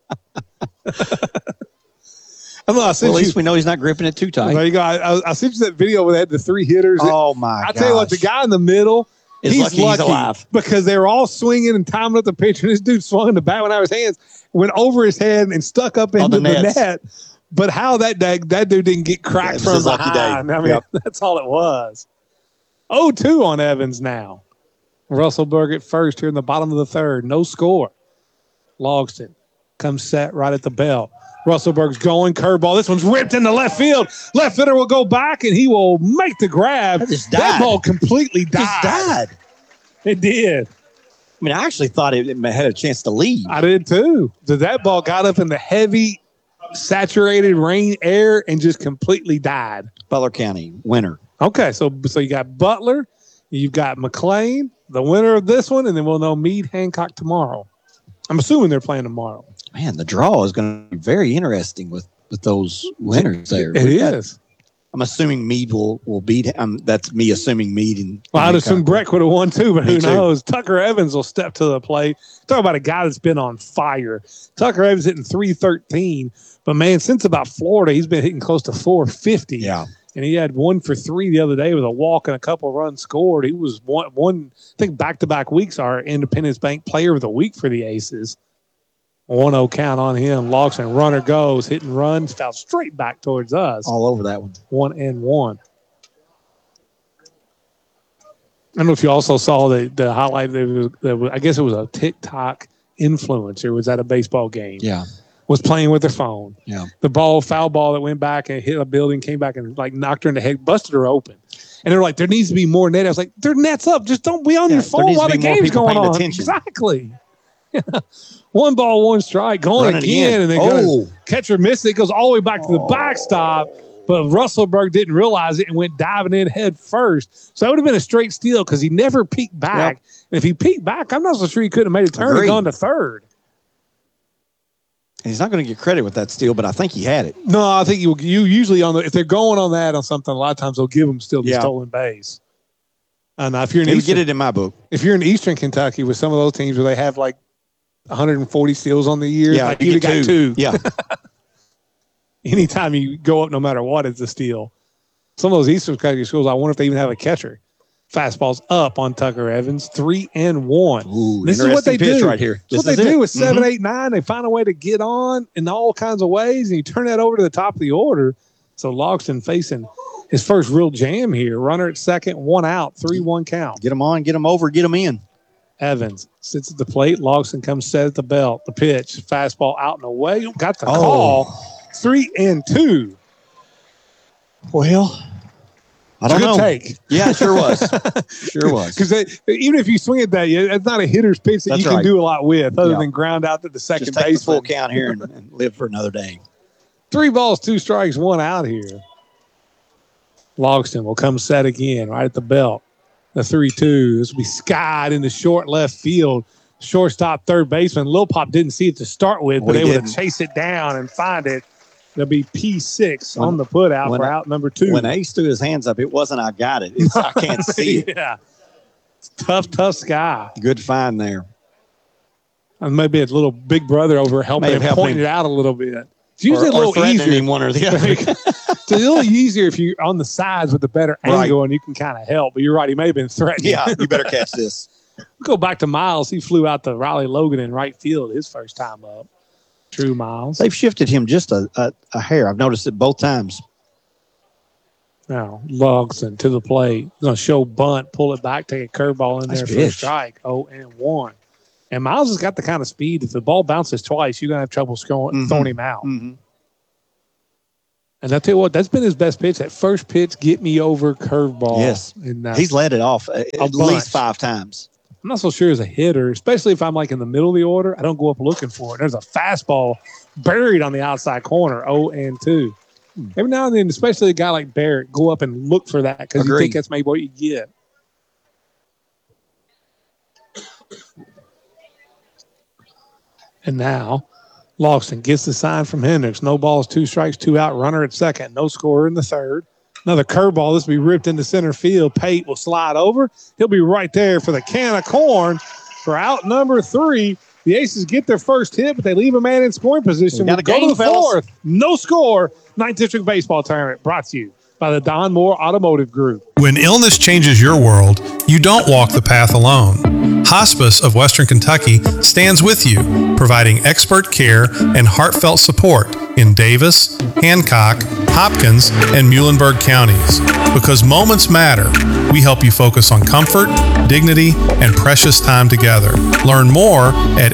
At least we know he's not gripping it too tight. There you go. I sent you that video where they had the 3 hitters. Oh, my God. I tell you what, the guy in the middle, He's lucky he's alive. because they were all swinging and timing up the pitch, and this dude swung the bat went out of his hands, went over his head and stuck up into the net. But how that dude didn't get cracked from behind. I mean, that's all it was. 0-2 on Evans now. Russellburg at first here in the bottom of the third. No score. Logston comes set right at the belt. Russellburg's going, curveball. This one's ripped into left field. Left fielder will go back, and he will make the grab. That ball completely died. It did. I mean, I actually thought it had a chance to leave. I did too. That ball got up in the heavy, saturated rain air and just completely died. Butler County, winner. Okay, so you got Butler, you've got McLean, the winner of this one, and then we'll know Meade Hancock tomorrow. I'm assuming they're playing tomorrow. Man, the draw is going to be very interesting with those winners there. It is. I'm assuming Meade will beat. That's me assuming Meade. And I'd assume Breck would have won too, but who too. knows? Tucker Evans will step to the plate. Talk about a guy that's been on fire. Tucker Evans hitting .313, but man, since about Florida, he's been hitting close to .450. Yeah. And he had 1 for 3 the other day with a walk and a couple runs scored. He was one I think back-to-back weeks our Independence Bank Player of the Week for the Aces. 1-0 count on him. Logston, runner goes, hit and runs, foul straight back towards us. All over that one. 1-1. I don't know if you also saw the highlight. I guess it was a TikTok influencer was at a baseball game. Yeah. Was playing with their phone. Yeah. The foul ball that went back and hit a building, came back and like knocked her in the head, busted her open. And they're like, there needs to be more net. I was like, their net's up. Just don't be on your phone while the game's going on. Attention. Exactly. 1 ball, 1 strike, going again, and then catcher missed it. It goes all the way back to the backstop, but Russellburg didn't realize it and went diving in head first. So that would have been a straight steal because he never peeked back. Yep. And if he peeked back, I'm not so sure he could have made a turn and gone to third. And he's not going to get credit with that steal, but I think he had it. No, I think you usually if they're going on that on something, a lot of times they'll give them still the stolen base. And if you're get it in my book. If you're in Eastern Kentucky with some of those teams where they have like 140 steals on the year, like you got 2. Yeah. Anytime you go up, no matter what, it's a steal. Some of those Eastern Kentucky schools, I wonder if they even have a catcher. Fastballs up on Tucker Evans, 3-1. Ooh, this is what they do right here. This is what they do with 7, 8, 9. They find a way to get on in all kinds of ways, and you turn that over to the top of the order. So Logston facing his first real jam here. Runner at second, 1 out, 3-1 count. Get him on, get him over, get him in. Evans sits at the plate. Logston comes set at the belt. The pitch, fastball out and away. Got the call. 3-2. Well, I don't know. Take. Yeah, it sure was. Sure was. Because even if you swing at that, it's not a hitter's pitch that you can do a lot with other than ground out to the second Just take base. The full count here and live for another day. 3 balls, 2 strikes, 1 out here. Logston will come set again right at the belt. The 3-2. This will be skied into short left field. Shortstop, third baseman. Lil Pop didn't see it to start with, but able to chase it down and find it. There'll be P6 on the put out for out number 2. When Ace threw his hands up, it wasn't I got it. It's I can't see it. Yeah. It's tough sky. Good find there. And maybe a little big brother over helping him point it out a little bit. It's usually a little easier. One or the other. Still easier if you're on the sides with a better angle and you can kind of help. But you're right. He may have been threatening. Yeah, you better catch this. Go back to Miles. He flew out to Riley Logan in right field his first time up. True Miles. They've shifted him just a hair. I've noticed it both times. Now, Logson to the plate. Going to show bunt, pull it back, take a curveball in there for a strike. 0-1. And Miles has got the kind of speed. If the ball bounces twice, you're going to have trouble throwing him out. Mm-hmm. And I'll tell you what, that's been his best pitch. That first pitch, get me over curveball. Yes. And, he's led it off at least 5 times. I'm not so sure as a hitter, especially if I'm like in the middle of the order. I don't go up looking for it. There's a fastball buried on the outside corner, 0-2. Every now and then, especially a guy like Barrett, go up and look for that because you think that's maybe what you get. And now, Lawson gets the sign from Hendricks. No balls, 2 strikes, 2 out. Runner at second. No scorer in the third. Another curveball. This will be ripped into center field. Pate will slide over. He'll be right there for the can of corn for out number 3. The Aces get their first hit, but they leave a man in scoring position. We'll go to the fourth. No score. 9th District Baseball Tournament brought to you by the Don Moore Automotive Group. When illness changes your world, you don't walk the path alone. Hospice of Western Kentucky stands with you, providing expert care and heartfelt support in Davis, Hancock, Hopkins, and Muhlenberg counties. Because moments matter, we help you focus on comfort, dignity, and precious time together. Learn more at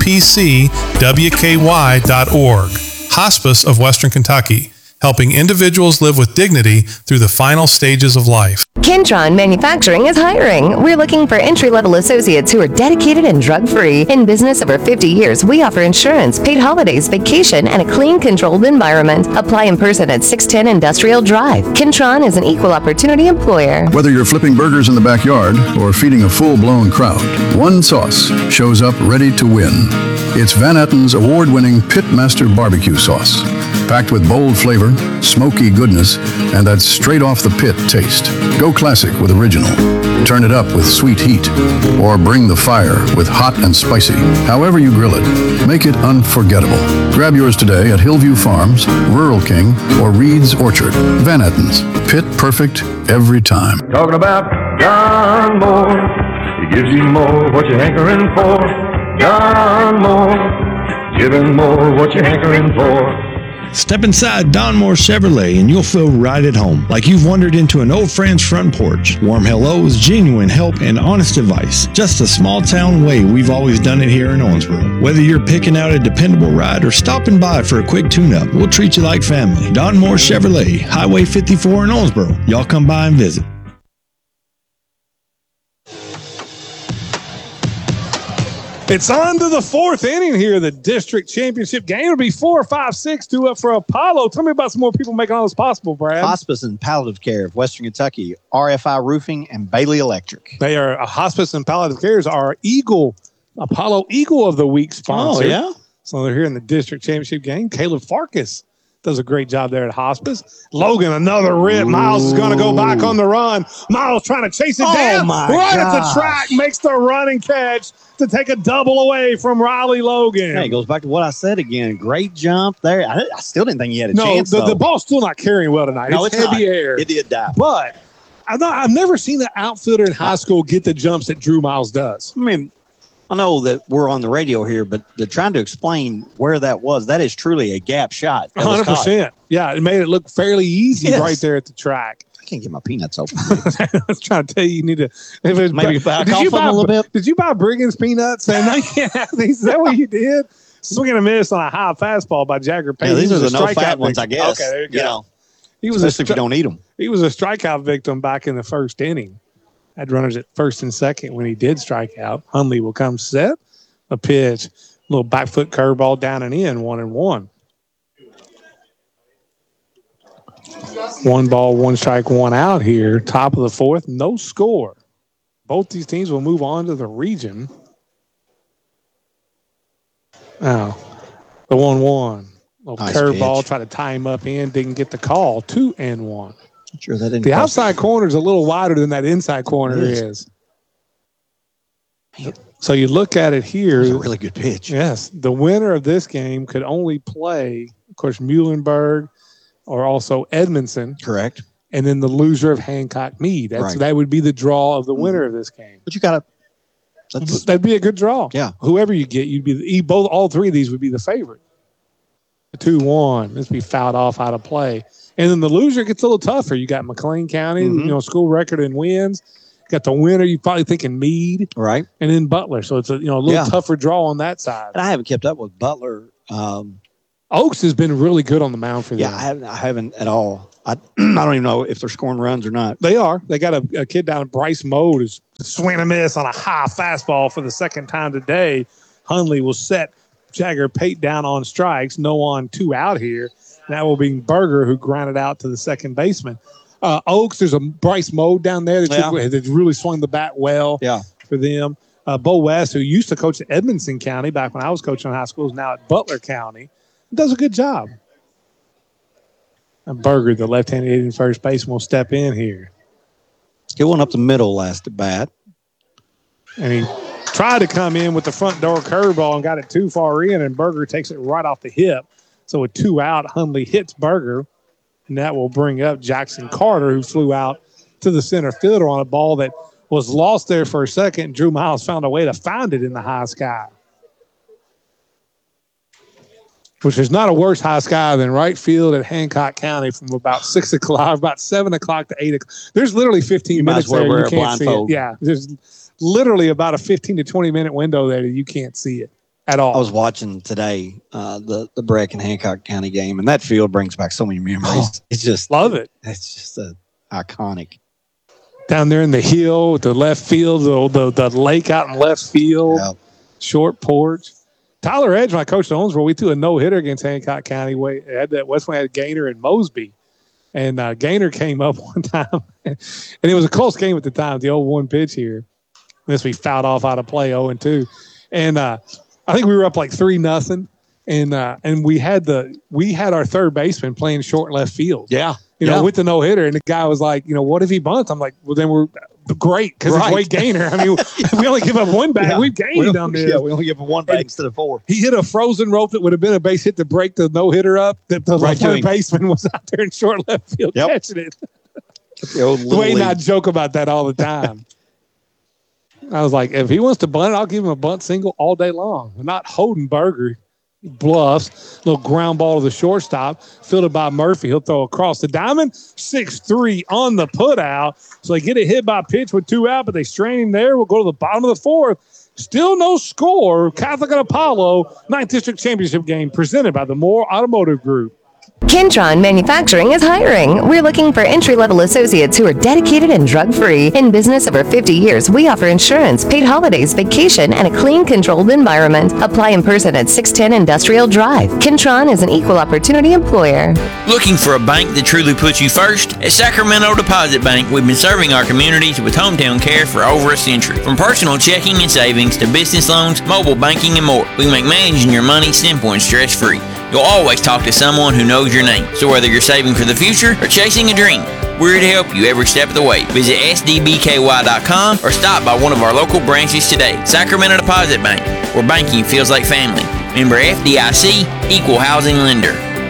hpcwky.org. Hospice of Western Kentucky, helping individuals live with dignity through the final stages of life. Kentron Manufacturing is hiring. We're looking for entry-level associates who are dedicated and drug-free. In business over 50 years, we offer insurance, paid holidays, vacation, and a clean, controlled environment. Apply in person at 610 Industrial Drive. Kentron is an equal opportunity employer. Whether you're flipping burgers in the backyard or feeding a full-blown crowd, one sauce shows up ready to win. It's Van Etten's award-winning Pitmaster Barbecue Sauce. Packed with bold flavor, smoky goodness, and that straight-off-the-pit taste. Go classic with original. Turn it up with sweet heat. Or bring the fire with hot and spicy. However you grill it, make it unforgettable. Grab yours today at Hillview Farms, Rural King, or Reed's Orchard. Van Etten's. Pit perfect every time. Talking about John Moore. He gives you more what you're hankering for. John Moore. Giving more what you're hankering for. Step inside Don Moore Chevrolet and you'll feel right at home, like you've wandered into an old friend's front porch. Warm hellos, genuine help, and honest advice. Just a small town way we've always done it here in Owensboro. Whether you're picking out a dependable ride or stopping by for a quick tune-up, we'll treat you like family. Don Moore Chevrolet, Highway 54 in Owensboro. Y'all come by and visit. It's on to the 4th inning here. The district championship game will be 4, 5, 6, 2 up for Apollo. Tell me about some more people making all this possible, Brad. Hospice and Palliative Care of Western Kentucky, RFI Roofing, and Bailey Electric. They are Hospice and Palliative Cares are Apollo Eagle of the Week sponsor. Oh, yeah? So they're here in the district championship game. Caleb Farkas does a great job there at Hospice. Logan, another rip. Miles is going to go back on the run. Miles trying to chase it down. Right at the track. Makes the running catch to take a double away from Riley Logan. Hey, it goes back to what I said again. Great jump there. I still didn't think he had a chance. No, the ball's still not carrying well tonight. No, it's heavy not. air. It did die. But I've never seen an outfielder in high school get the jumps that Drew Miles does. I mean, I know that we're on the radio here, but they're trying to explain where that was. That is truly a gap shot. 100%. Yeah, it made it look fairly easy right there at the track. I can't get my peanuts open. I was trying to tell you need to maybe back off them a little bit. Did you buy Briggens peanuts? And I can't have these. Is that what you did? Swinging a miss on a high fastball by Jagger Payne. Yeah, these are the no fat ones, I guess. Okay, there you go. You know, he was especially if you don't eat them. He was a strikeout victim back in the first inning. Had runners at first and second when he did strike out. Hundley will come set. A pitch, little back foot curveball down and in, 1-1. 1 ball, 1 strike, 1 out here. Top of the 4th, no score. Both these teams will move on to the region. Now, the 1-1. Little nice curveball, pitch. try to tie him up in, didn't get the call. 2-1. Sure, that didn't the outside corner is a little wider than that inside corner is. So you look at it here. It's a really good pitch. Yes. The winner of this game could only play, of course, Muhlenberg or also Edmondson. Correct. And then the loser of Hancock Meade. That would be the draw of the winner of this game. But you got to. That'd be a good draw. Yeah. Whoever you get, you'd be all three of these would be the favorite. 2-1. This would be fouled off out of play. And then the loser gets a little tougher. You got McLean County, school record in wins. Got the winner. You're probably thinking Meade, right? And then Butler. So it's a little tougher draw on that side. And I haven't kept up with Butler. Oaks has been really good on the mound for them. Yeah, I haven't at all. I don't even know if they're scoring runs or not. They are. They got a kid down, Bryce Mode, who's swing and miss on a high fastball for the second time today. Hundley will set Jagger Pate down on strikes. No on, 2 out here. And that will be Berger, who grounded out to the second baseman. Oaks, there's a Bryce Mode down there that really swung the bat well for them. Bo West, who used to coach at Edmondson County back when I was coaching in high school, is now at Butler County. Does a good job. And Berger, the left-handed hitting first baseman, will step in here. He went up the middle last at bat. And he tried to come in with the front door curveball and got it too far in, and Berger takes it right off the hip. So with 2 out, Hundley hits Berger, and that will bring up Jackson Carter, who flew out to the center fielder on a ball that was lost there for a second. Drew Miles found a way to find it in the high sky, which is not a worse high sky than right field at Hancock County from about 6 o'clock, about 7 o'clock to 8 o'clock. There's literally 15 minutes there. You can't see it. Yeah, there's literally about a 15 to 20-minute window there that you can't see it at all. I was watching today the Breck and Hancock County game, and that field brings back so many memories. It's just love it. It's just iconic. Down there in the hill with the left field, the lake out in left field, short porch. Tyler Edge, when I coached at Owensboro, we threw a no-hitter against Hancock County. West Point had Gaynor and Mosby. And Gaynor came up one time, and it was a close game at the time, the 0-1 pitch here. This we fouled off out of play, 0-2. And I think we were up like 3-0. And we had our third baseman playing short left field. Yeah. With the no-hitter. And the guy was like, what if he bunts? I'm like, well, then we're great because it's Wade Gaynor. I mean, we only give up one bag. Yeah. We've gained down there. Yeah, we only give up one bag instead of 4. He hit a frozen rope that would have been a base hit to break the no-hitter up. The third baseman was out there in short left field catching it. Wade and I joke about that all the time. I was like, if he wants to bunt, I'll give him a bunt single all day long. We're not holding Berger. Bluffs, little ground ball to the shortstop, fielded by Murphy. He'll throw across the diamond, 6-3 on the put out. So they get a hit by pitch with 2 out, but they strain him there. We'll go to the bottom of the 4th. Still no score. Catholic and Apollo 9th District Championship game presented by the Moore Automotive Group. Kentron Manufacturing is hiring. We're looking for entry-level associates who are dedicated and drug-free. In business over 50 years, we offer insurance, paid holidays, vacation, and a clean, controlled environment. Apply in person at 610 Industrial Drive. Kentron is an equal opportunity employer. Looking for a bank that truly puts you first? At Sacramento Deposit Bank, we've been serving our communities with hometown care for over a century. From personal checking and savings to business loans, mobile banking, and more, we make managing your money simple and stress-free. You'll always talk to someone who knows your name. So whether you're saving for the future or chasing a dream, we're here to help you every step of the way. Visit sdbky.com or stop by one of our local branches today. Sacramento Deposit Bank, where banking feels like family. Member FDIC, equal housing lender.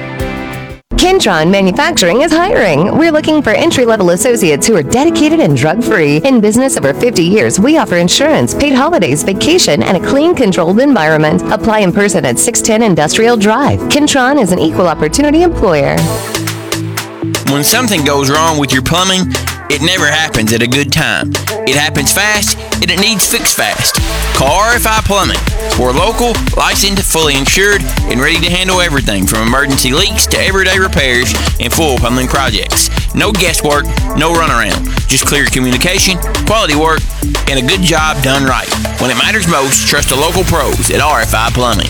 Kentron Manufacturing is hiring. We're looking for entry-level associates who are dedicated and drug-free. In business over 50 years, we offer insurance, paid holidays, vacation, and a clean, controlled environment. Apply in person at 610 Industrial Drive. Kentron is an equal opportunity employer. When something goes wrong with your plumbing, it never happens at a good time. It happens fast, and it needs fixed fast. Call RFI Plumbing. We're local, licensed, fully insured, and ready to handle everything from emergency leaks to everyday repairs and full plumbing projects. No guesswork, no runaround. Just clear communication, quality work, and a good job done right. When it matters most, trust the local pros at RFI Plumbing.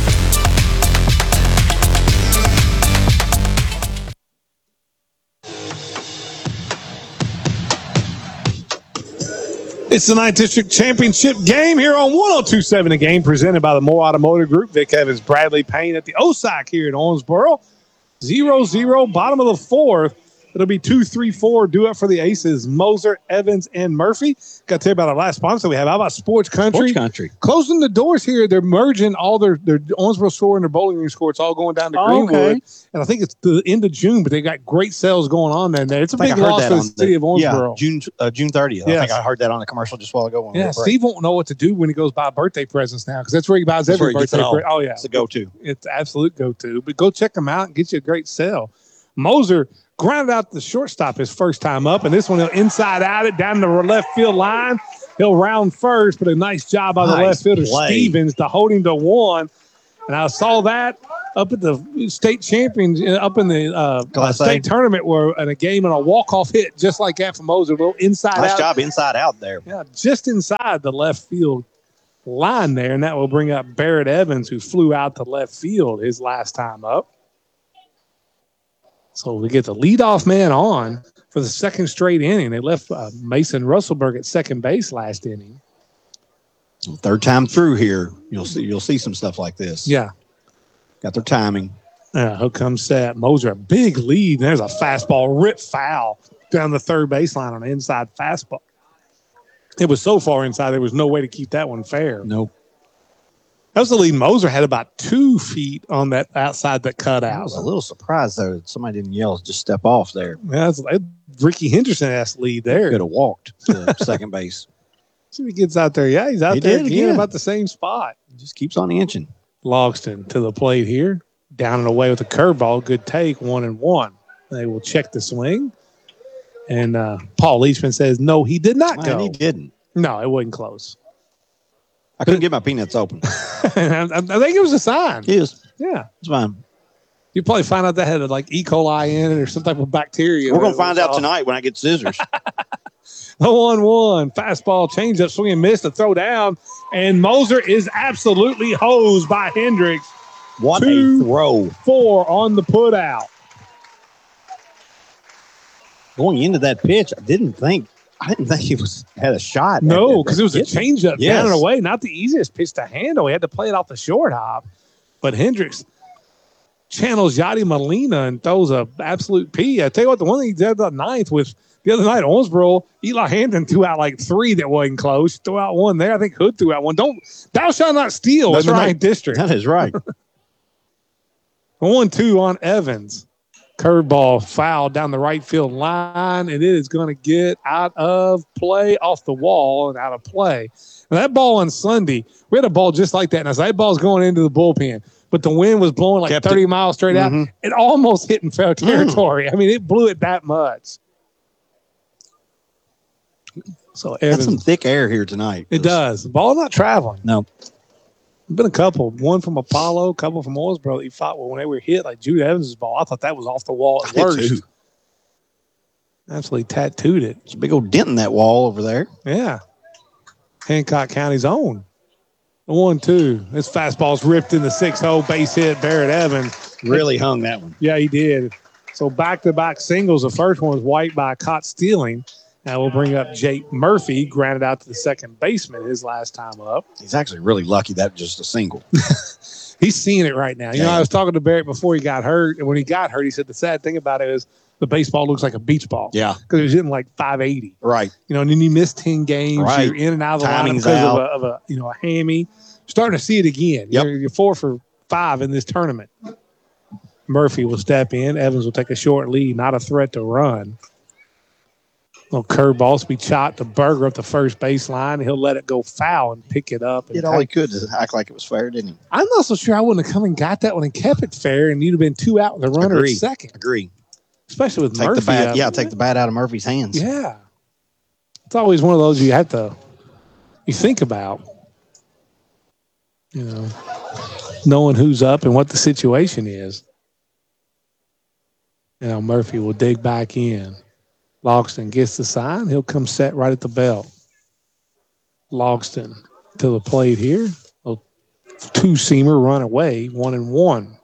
It's the 9th District Championship game here on 102.7 A Game, presented by the Moore Automotive Group. Vic Evans, Bradley Payne at the OSAC here in Owensboro. 0-0, bottom of the 4th. It'll be 2, 3, 4. Do it for the Aces. Moser, Evans, and Murphy. Got to tell you about our last sponsor we have. How about Sports Country? Sports Country. Closing the doors here. They're merging all their Owensboro score and their Bowling Green score. It's all going down to Greenwood. Okay. And I think it's the end of June, but they got great sales going on there. It's a big loss for the city of Owensboro. Yeah, June 30th. Yes. I think I heard that on the commercial just a while ago. When we were Steve won't know what to do when he goes buy birthday presents now because that's where he buys every birthday present. Oh, yeah. It's a go-to. It's an absolute go-to. But go check them out and get you a great sale. Moser grounded out the shortstop his first time up, and this one he'll inside out it down the left field line. He'll round first, but a nice job by the left fielder Stevens to hold him to 1. And I saw that up at the state champions, up in the state tournament, where in a game and a walk-off hit just like that from Moser, a little inside out. Nice job inside out there. Yeah, just inside the left field line there, and that will bring up Barrett Evans, who flew out to left field his last time up. So we get the leadoff man on for the second straight inning. They left Mason Russellberg at second base last inning. Third time through here, you'll see some stuff like this. Yeah. Got their timing. Here comes that. Moser, a big lead. There's a fastball, rip foul down the third baseline on an inside fastball. It was so far inside, there was no way to keep that one fair. Nope. That was the lead. Moser had about 2 feet on that outside that cut out. I was a little surprised, though, that somebody didn't yell, just step off there. Yeah, Ricky Henderson has the lead there. Could have walked to second base. See if he gets out there. Yeah, he's out there again, about the same spot. He just keeps on inching. Logston to the plate here. Down and away with a curveball. Good take, 1-1. They will check the swing. And Paul Leachman says, no, he did not go. He didn't. No, it wasn't close. I couldn't get my peanuts open. I think it was a sign. It is. Yeah. It's fine. You probably find out that had like E. coli in it or some type of bacteria. We're going to find out tonight when I get scissors. The 1-1. Fastball, changeup, swing and miss, to throw down. And Moser is absolutely hosed by Hendricks. What a throw. 4 on the put out. Going into that pitch, I didn't think he had a shot. No, because it was a changeup down and away. Not the easiest pitch to handle. He had to play it off the short hop. But Hendricks channels Yadi Molina and throws a absolute P. I tell you what, the one thing he did the ninth with the other night, Owensboro, Eli Hampton threw out like 3 that wasn't close. Threw out 1 there. I think Hood threw out 1. Thou shalt not steal in the 9th district. That is right. 1-2 on Evans. Curveball foul down the right field line, and it is going to get out of play, off the wall and out of play. Now, that ball on Sunday, we had a ball just like that. Now, that ball's going into the bullpen, but the wind was blowing like 30 miles straight out. It almost hit in foul territory. I mean, it blew it that much. So Evans, got some thick air here tonight. It does. The ball not traveling. No. Been a couple. One from Apollo, a couple from Owensboro that he fought when they were hit, like Jude Evans' ball. I thought that was off the wall at worst. Absolutely tattooed it. It's a big old dent in that wall over there. Yeah. Hancock County's own. 1-2. This fastball's ripped in the 6-hole, base hit. Barrett Evans really hung that one. Yeah, he did. So back-to-back singles. The first one was white by caught stealing. Now we'll bring up Jake Murphy, grounded out to the second baseman his last time up. He's actually really lucky that was just a single. He's seeing it right now. You know, I was talking to Barrett before he got hurt, and when he got hurt, he said the sad thing about it is the baseball looks like a beach ball. Yeah. Because he was hitting like 580. Right. You know, and then you miss 10 games. Right. You're in and out of the lineup Timing's because out. of a hammy. Starting to see it again. Yep. You're 4 for 5 in this tournament. Murphy will step in. Evans will take a short lead. Not a threat to run. Little curveball be chopped to Berger up the first baseline. He'll let it go foul and pick it up. Did all he could to act like it was fair, didn't he? I'm not so sure I wouldn't have come and got that one and kept it fair, and you'd have been 2 out with a runner at second. Agree. Especially with take Murphy. The bat, take the bat out of Murphy's hands. Yeah. It's always one of those you think about, you know, knowing who's up and what the situation is. You know, Murphy will dig back in. Logston gets the sign. He'll come set right at the belt. Logston to the plate here. A 2-seamer run away, 1-1.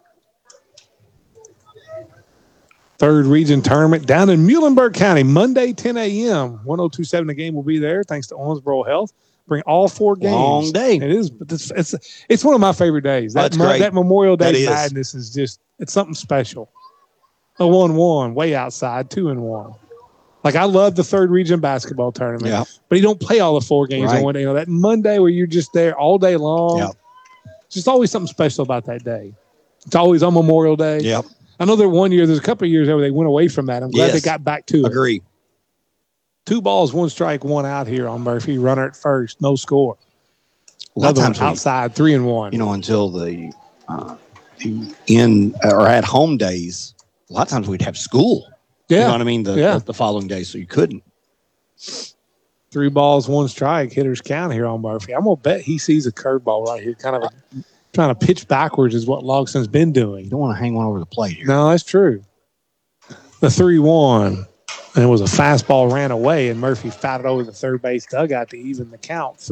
Third region tournament down in Muhlenberg County, Monday, 10 a.m. 1027 the game will be there, thanks to Owensboro Health. Bring all 4 games. Long day. It is, but it's one of my favorite days. That's great. That Memorial Day that madness is just, it's something special. a 1-1, way outside, 2-1. Like, I love the third region basketball tournament, but you don't play all the 4 games on one day. You know, that Monday where you're just there all day long, just always something special about that day. It's always on Memorial Day. Yep. I know there's a couple of years where they went away from that. I'm glad they got back to it. Agree. 2 balls, 1 strike, 1 out here on Murphy. Runner at first, no score. A lot of times outside, 3-1. You know, until the in or at home days, a lot of times we'd have school. Yeah. You know what I mean? The following day, so you couldn't. 3 balls, 1 strike. Hitters count here on Murphy. I'm going to bet he sees a curveball right here. Kind of trying to pitch backwards is what Logson's been doing. You don't want to hang one over the plate here. No, that's true. The 3-1. And it was a fastball ran away, and Murphy fouled it over the third base dugout to even the count.